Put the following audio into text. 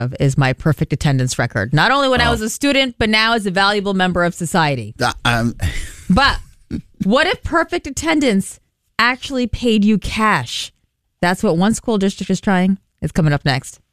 of is my perfect attendance record. Not only when I was a student, but now as a valuable member of society. But what if perfect attendance actually paid you cash? That's what one school district is trying. It's coming up next.